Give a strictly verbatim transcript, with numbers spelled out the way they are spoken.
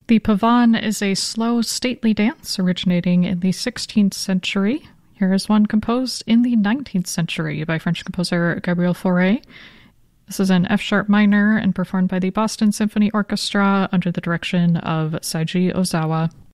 The pavane is a slow, stately dance originating in the sixteenth century. Here is one composed in the nineteenth century by French composer Gabriel Fauré. This is in F-sharp minor and performed by the Boston Symphony Orchestra under the direction of Seiji Ozawa.